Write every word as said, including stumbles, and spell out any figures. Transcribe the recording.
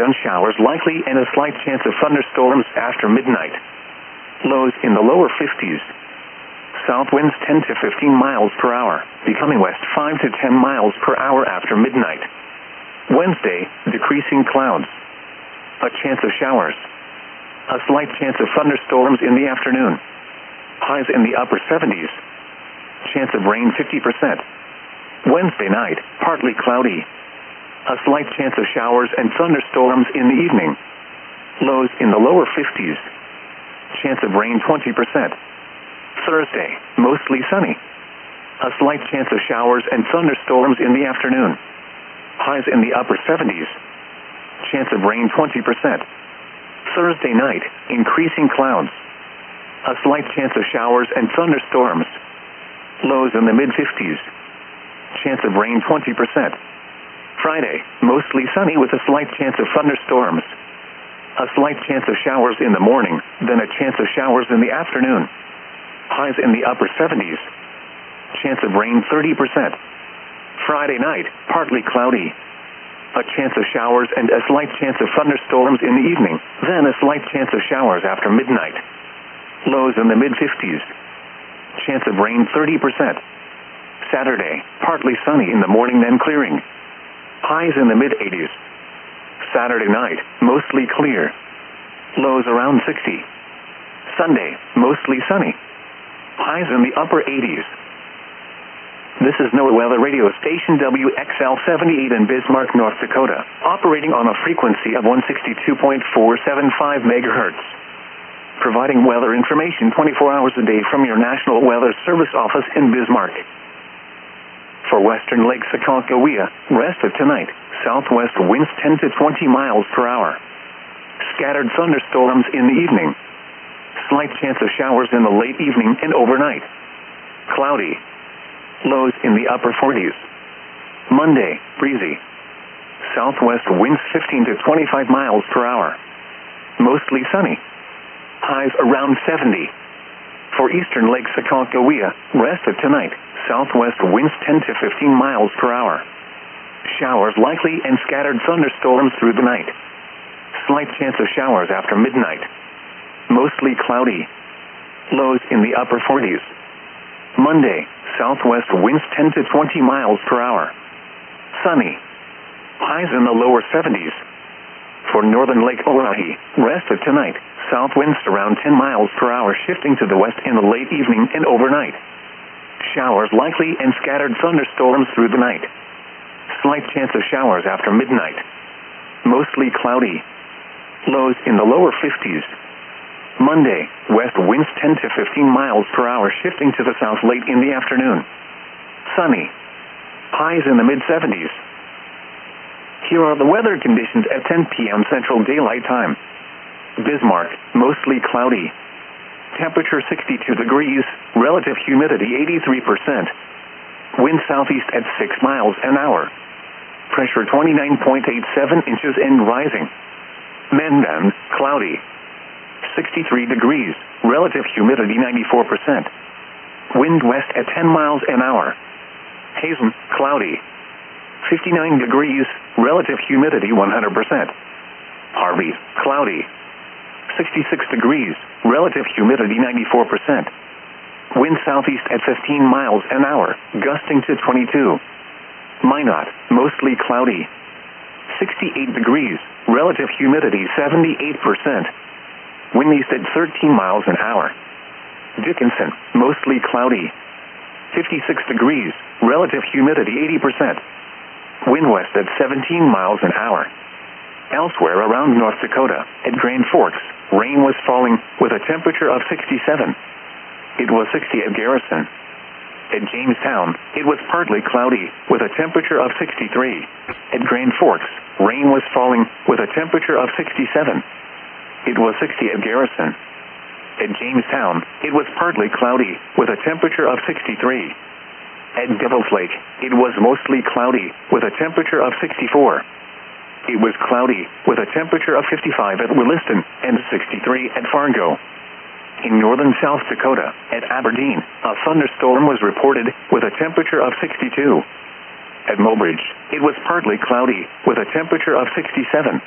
then showers likely and a slight chance of thunderstorms after midnight. Lows in the lower fifties. South winds ten to fifteen miles per hour, becoming west five to ten miles per hour after midnight. Wednesday, decreasing clouds. A chance of showers. A slight chance of thunderstorms in the afternoon. Highs in the upper seventies. Chance of rain fifty percent. Wednesday night, partly cloudy. A slight chance of showers and thunderstorms in the evening. Lows in the lower fifties. Chance of rain twenty percent. Thursday, mostly sunny. A slight chance of showers and thunderstorms in the afternoon. Highs in the upper seventies. Chance of rain twenty percent. Thursday night, increasing clouds. A slight chance of showers and thunderstorms. Lows in the mid-fifties. Chance of rain twenty percent. Friday, mostly sunny with a slight chance of thunderstorms. A slight chance of showers in the morning, then a chance of showers in the afternoon. Highs in the upper seventies. Chance of rain thirty percent. Friday night, partly cloudy. A chance of showers and a slight chance of thunderstorms in the evening, then a slight chance of showers after midnight. Lows in the mid-fifties. Chance of rain thirty percent. Saturday, partly sunny in the morning then clearing. Highs in the mid-eighties. Saturday night, mostly clear. Lows around sixty. Sunday, mostly sunny. Highs in the upper eighties. This is NOAA Weather Radio Station W X L seventy-eight in Bismarck, North Dakota, operating on a frequency of one sixty-two point four seven five megahertz. Providing weather information twenty-four hours a day from your National Weather Service office in Bismarck. For western Lake Sakakawea, rest of tonight, southwest winds ten to twenty miles per hour. Scattered thunderstorms in the evening. Slight chance of showers in the late evening and overnight. Cloudy. Lows in the upper forties. Monday, breezy. Southwest winds fifteen to twenty-five miles per hour. Mostly sunny. Highs around seventy. For eastern Lake Sakakawea, rest of tonight, southwest winds ten to fifteen miles per hour. Showers likely and scattered thunderstorms through the night. Slight chance of showers after midnight. Mostly cloudy. Lows in the upper forties. Monday, southwest winds ten to twenty miles per hour. Sunny. Highs in the lower seventies. For northern Lake Oahe, rest of tonight, south winds around ten miles per hour shifting to the west in the late evening and overnight. Showers likely and scattered thunderstorms through the night. Slight chance of showers after midnight. Mostly cloudy. Lows in the lower fifties. Monday, west winds ten to fifteen miles per hour shifting to the south late in the afternoon. Sunny. Highs in the mid-seventies. Here are the weather conditions at ten p.m. Central Daylight Time. Bismarck, mostly cloudy. Temperature sixty-two degrees, relative humidity eighty-three percent. Wind southeast at six miles an hour. Pressure twenty-nine point eight seven inches and rising. Mendon, cloudy. sixty-three degrees, relative humidity ninety-four percent. Wind west at ten miles an hour. Hazen, cloudy. fifty-nine degrees, relative humidity one hundred percent. Harvey, cloudy. sixty-six degrees, relative humidity ninety-four percent. Wind southeast at fifteen miles an hour, gusting to twenty-two. Minot, mostly cloudy. sixty-eight degrees, relative humidity seventy-eight percent. Wind east at thirteen miles an hour. Dickinson, mostly cloudy. fifty-six degrees, relative humidity eighty percent. Wind west at seventeen miles an hour. Elsewhere around North Dakota, at Grand Forks, rain was falling with a temperature of sixty-seven. It was sixty at Garrison. At Jamestown, it was partly cloudy with a temperature of sixty-three. At Grand Forks, rain was falling with a temperature of sixty-seven. It was sixty at Garrison. At Jamestown, it was partly cloudy with a temperature of sixty-three. At Devil's Lake, it was mostly cloudy with a temperature of sixty-four. It was cloudy with a temperature of fifty-five at Williston and sixty-three at Fargo. In northern South Dakota, at Aberdeen, a thunderstorm was reported with a temperature of sixty-two. At Mobridge, it was partly cloudy with a temperature of sixty-seven.